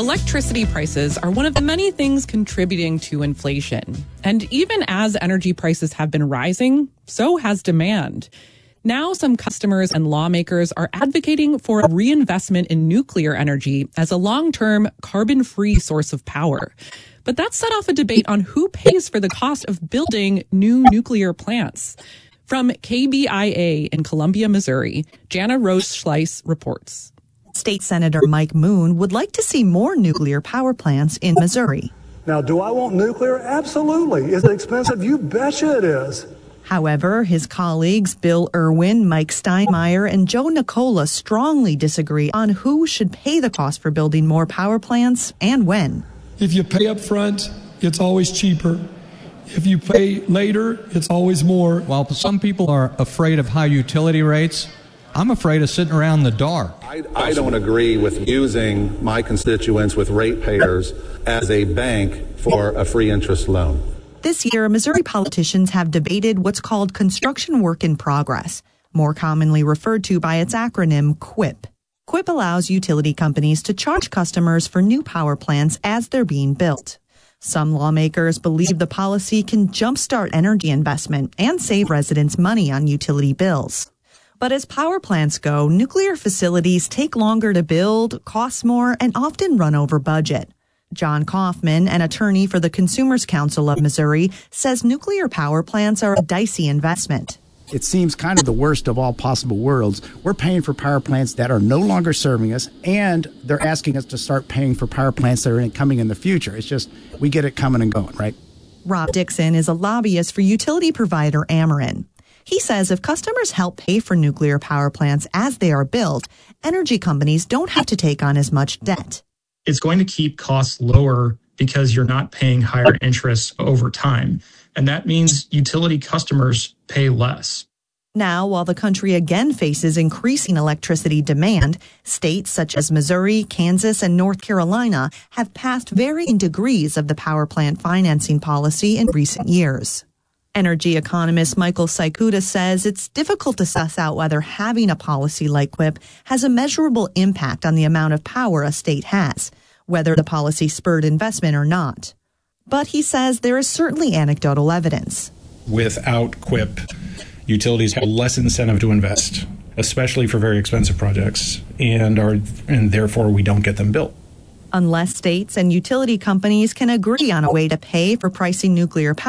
Electricity prices are one of the many things contributing to inflation. And even as energy prices have been rising, so has demand. Now some customers and lawmakers are advocating for reinvestment in nuclear energy as a long-term carbon-free source of power. But that set off a debate on who pays for the cost of building new nuclear plants. From KBIA in Columbia, Missouri, Jana Rose-Schleiss reports. State Senator Mike Moon would like to see more nuclear power plants in Missouri. Now, do I want nuclear? Absolutely. Is it expensive? You betcha it is. However, his colleagues Bill Irwin, Mike Steinmeier, and Joe Nicola strongly disagree on who should pay the cost for building more power plants and when. If you pay up front, it's always cheaper. If you pay later, it's always more. While some people are afraid of high utility rates, I'm afraid of sitting around in the dark. I don't agree with using my constituents with ratepayers as a bank for a free interest loan. This year, Missouri politicians have debated what's called construction work in progress, more commonly referred to by its acronym QWIP. QWIP allows utility companies to charge customers for new power plants as they're being built. Some lawmakers believe the policy can jumpstart energy investment and save residents money on utility bills. But as power plants go, nuclear facilities take longer to build, cost more, and often run over budget. John Kaufman, an attorney for the Consumers Council of Missouri, says nuclear power plants are a dicey investment. It seems kind of the worst of all possible worlds. We're paying for power plants that are no longer serving us, and they're asking us to start paying for power plants that are coming in the future. It's just, we get it coming and going, right? Rob Dixon is a lobbyist for utility provider Ameren. He says if customers help pay for nuclear power plants as they are built, energy companies don't have to take on as much debt. It's going to keep costs lower because you're not paying higher interest over time. And that means utility customers pay less. Now, while the country again faces increasing electricity demand, states such as Missouri, Kansas, and North Carolina have passed varying degrees of the power plant financing policy in recent years. Energy economist Michael Saikuda says it's difficult to suss out whether having a policy like QWIP has a measurable impact on the amount of power a state has, whether the policy spurred investment or not. But he says there is certainly anecdotal evidence. Without QWIP, utilities have less incentive to invest, especially for very expensive projects, and therefore we don't get them built. Unless states and utility companies can agree on a way to pay for pricing nuclear power